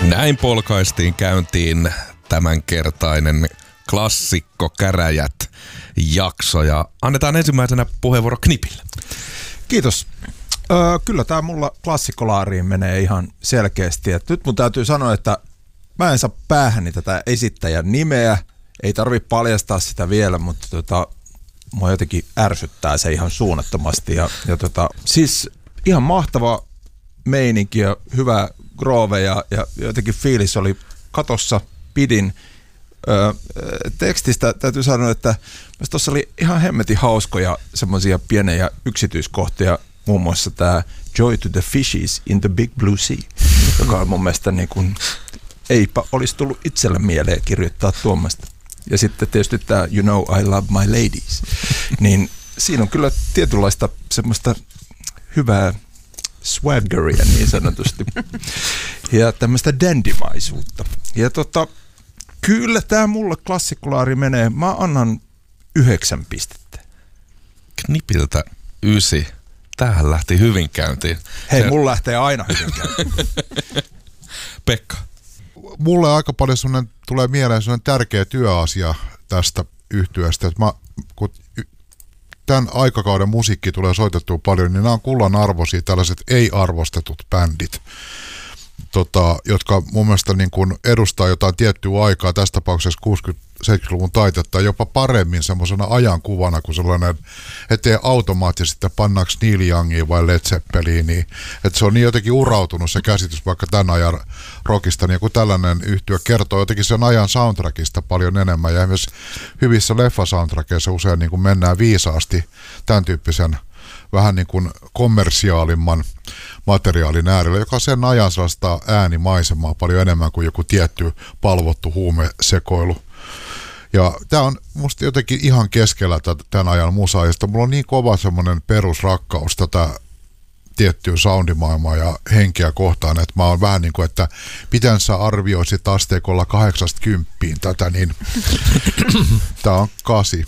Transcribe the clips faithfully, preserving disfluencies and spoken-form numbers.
Näin polkaistiin käyntiin tämänkertainen klassikko käräjät jakso ja annetaan ensimmäisenä puheenvuoro Knipille. Kiitos. Öö, kyllä tämä mulla klassikkolaariin menee ihan selkeästi. Et nyt mun täytyy sanoa, että mä en saa päähäni tätä esittäjän nimeä. Ei tarvitse paljastaa sitä vielä, mutta tota, mua jotenkin ärsyttää se ihan suunnattomasti. Ja, ja tota, siis ihan mahtava meininki ja hyvä groove ja, ja jotenkin fiilis oli katossa, pidin. Öö, tekstistä täytyy sanoa, että tuossa oli ihan hemmetin hauskoja semmoisia pieniä yksityiskohtia, muun muassa tämä Joy to the Fishes in the Big Blue Sea, joka on mun mielestä niin kuin, eipä olisi tullut itselle mieleen kirjoittaa tuommoista. Ja sitten tietysti tämä You know I love my ladies, niin siinä on kyllä tietynlaista semmoista hyvää swaggeria niin sanotusti ja tämmöistä dandymaisuutta. Ja tota, kyllä tämä mulle klassikkolaari menee. Mä annan yhdeksän pistettä. Knipiltä ysi. Tämähän lähti hyvin käyntiin. Hei, Se... mulla lähtee aina hyvin käyntiin. Pekka. Mulle aika paljon sellainen, tulee mieleen sellainen tärkeä työasia tästä yhtyeestä. Mä, kun tämän aikakauden musiikki tulee soitettua paljon, niin nämä on kullan arvoisia tällaiset ei-arvostetut bändit, tota, jotka mun mielestä niin kuin edustaa jotain tiettyä aikaa, tässä tapauksessa kuusikymmentä-seitsemänkymmentäluvun taitetta, jopa paremmin semmoisena ajankuvana kuin sellainen, ettei automaattisesti pannaanko Neil Youngia vai Led Zeppeliniä, että se on niin jotenkin urautunut se käsitys vaikka tämän ajan rockista, niin joku tällainen yhtye kertoo jotenkin sen ajan soundtrackista paljon enemmän, ja myös hyvissä leffasoundtrackeissa usein niin kuin mennään viisaasti tämän tyyppisen vähän niin kuin kommersiaalimman materiaalin äärellä, joka on sen ajan sellaista äänimaisemaa paljon enemmän kuin joku tietty palvottu huumesekoilu. Ja tämä on musta jotenkin ihan keskellä tämän ajan musaa, ja sitten mulla on niin kova semmoinen perusrakkaus tätä tiettyä soundimaailmaa ja henkeä kohtaan, että mä oon vähän niin kuin, että miten sä arvioisit asteikolla kahdeksasta kymppiin tätä, niin tää on kasi.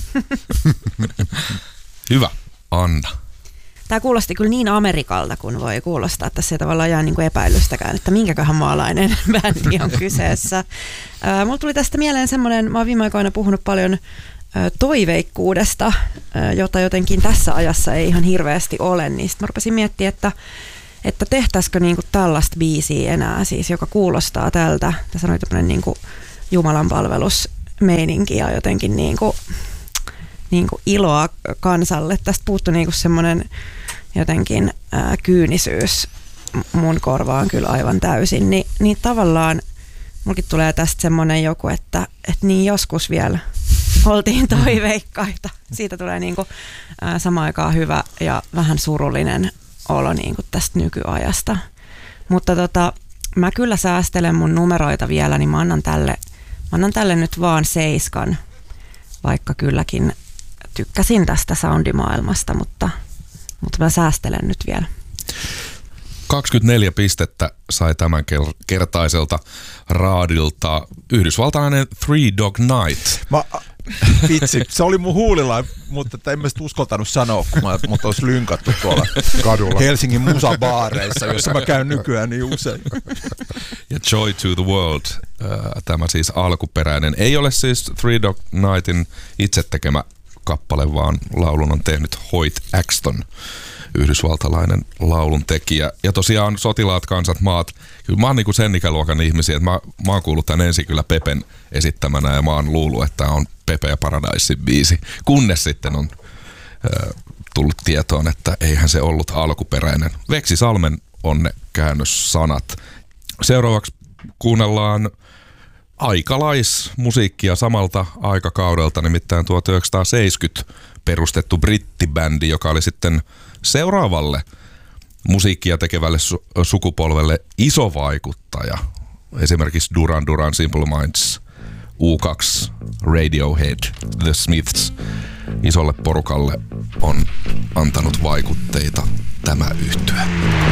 Hyvä. Anna. Tämä kuulosti kyllä niin Amerikalta, kun voi kuulostaa, että tässä ei tavallaan jää niin kuin epäilystäkään, että minkäköhän maalainen bändi on kyseessä. Äh, mulla tuli tästä mieleen semmoinen, mä oon viime aikoina puhunut paljon äh, toiveikkuudesta, äh, jota jotenkin tässä ajassa ei ihan hirveästi ole, niin sitten mä rupesin miettimään, että, että tehtäisikö niin kuin tällaista biisiä enää, siis, joka kuulostaa tältä. Tässä on tämmöinen niin kuin jumalanpalvelusmeininki ja jotenkin niin kuin niin kuin iloa kansalle. Tästä puuttui niin kuin semmoinen jotenkin ää, kyynisyys mun korvaan kyllä aivan täysin. Ni, niin tavallaan mulkin tulee tästä semmoinen joku, että, että niin joskus vielä oltiin toiveikkaita. Siitä tulee niin kuin, ää, samaan aikaan hyvä ja vähän surullinen olo niin kuin tästä nykyajasta. Mutta tota, mä kyllä säästelen mun numeroita vielä, niin mä annan tälle, mä annan tälle nyt vaan seiskan, vaikka kylläkin tykkäsin tästä soundimaailmasta, mutta, mutta mä säästelen nyt vielä. kaksikymmentäneljä pistettä sai tämän kertaiselta raadilta yhdysvaltalainen Three Dog Night. Mä, vitsi, se oli mun huulilla, mutta en mä sit uskaltanut sanoa, kun mä, mut olisi lynkattu tuolla kadulla Helsingin musabaareissa, jossa mä käyn nykyään niin usein. Ja Joy to the World, tämä siis alkuperäinen. Ei ole siis Three Dog Nightin itse tekemä kappale, vaan laulun on tehnyt Hoyt Axton, yhdysvaltalainen laulun tekijä. Ja tosiaan Sotilaat, kansat, maat. Kyllä mä oon niinku sen ikäluokan ihmisiä, että mä, mä oon kuullut tän ensin kyllä Pepen esittämänä ja mä oon luullut, että on Pepe ja Paradisein biisi. Kunnes sitten on äh, tullut tietoon, että eihän se ollut alkuperäinen. Veksi Salmen on ne käännössanat. Seuraavaksi kuunnellaan aikalaismusiikkia samalta aikakaudelta, nimittäin tuhatyhdeksänsataaseitsemänkymmentä perustettu brittibändi, joka oli sitten seuraavalle musiikkia tekevälle su- sukupolvelle iso vaikuttaja. Esimerkiksi Duran Duran, Simple Minds, U kaksi, Radiohead, The Smiths. Isolle porukalle on antanut vaikutteita tämä yhtye.